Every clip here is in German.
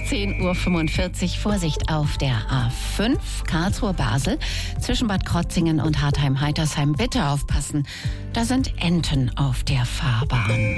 10:45 Uhr. Vorsicht auf der A5 Karlsruhe-Basel zwischen Bad Krotzingen und Hartheim-Heitersheim. Bitte aufpassen, da sind Enten auf der Fahrbahn.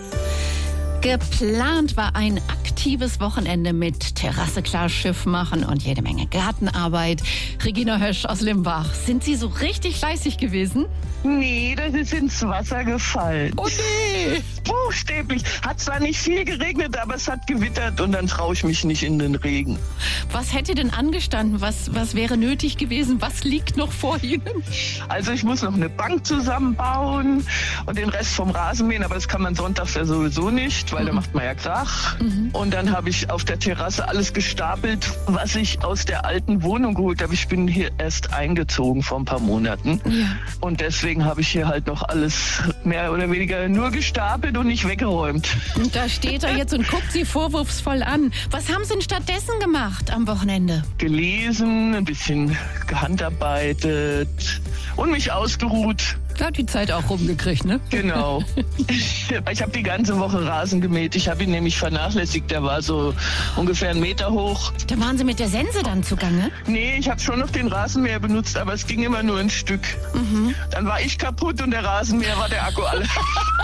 Geplant war ein aktives Wochenende mit Terrasse klar, Schiff machen und jede Menge Gartenarbeit. Regina Hösch aus Limbach, sind Sie so richtig fleißig gewesen? Nee, das ist ins Wasser gefallen. Oh nee! Buchstäblich. Hat zwar nicht viel geregnet, aber es hat gewittert und dann traue ich mich nicht in den Regen. Was hätte denn angestanden? Was wäre nötig gewesen? Was liegt noch vor Ihnen? Also ich muss noch eine Bank zusammenbauen und den Rest vom Rasenmähen, aber das kann man sonntags ja sowieso nicht, weil da macht man ja Krach. Und dann habe ich auf der Terrasse alles gestapelt, was ich aus der alten Wohnung geholt habe. Ich bin hier erst eingezogen vor ein paar Monaten. Ja. Und deswegen habe ich hier halt noch alles mehr oder weniger nur gestapelt und nicht weggeräumt. Und da steht er jetzt und guckt Sie vorwurfsvoll an. Was haben Sie denn stattdessen gemacht am Wochenende? Gelesen, ein bisschen gehandarbeitet und mich ausgeruht. Da hat die Zeit auch rumgekriegt, ne? Genau. Ich habe die ganze Woche Rasen gemäht. Ich habe ihn nämlich vernachlässigt. Der war so ungefähr 1 Meter hoch. Da waren Sie mit der Sense dann zugange? Nee, ich habe schon noch den Rasenmäher benutzt, aber es ging immer nur ein Stück. Dann war ich kaputt und der Rasenmäher war der Akku alle.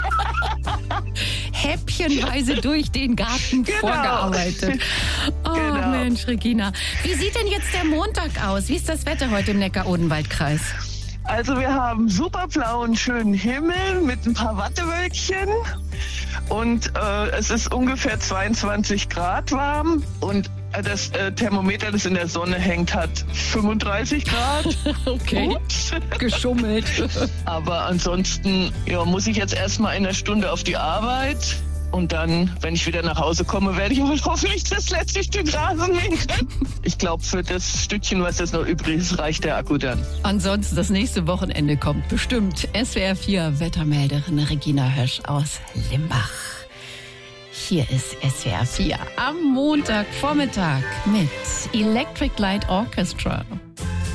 Häppchenweise durch den Garten vorgearbeitet. Oh Genau. Mensch, Regina. Wie sieht denn jetzt der Montag aus? Wie ist das Wetter heute im Neckar-Odenwald-Kreis? Also wir haben super blauen, schönen Himmel mit ein paar Wattewölkchen und es ist ungefähr 22 Grad warm und das Thermometer, das in der Sonne hängt, hat 35 Grad. Okay, Ups. geschummelt. Aber ansonsten muss ich jetzt erstmal in einer Stunde auf die Arbeit. Und dann, wenn ich wieder nach Hause komme, werde ich wohl hoffentlich das letzte Stück Rasen mähen können. Ich glaube, für das Stückchen, was jetzt noch übrig ist, reicht der Akku dann. Ansonsten, das nächste Wochenende kommt bestimmt. SWR 4 Wettermelderin Regina Hösch aus Limbach. Hier ist SWR 4 am Montagvormittag mit Electric Light Orchestra.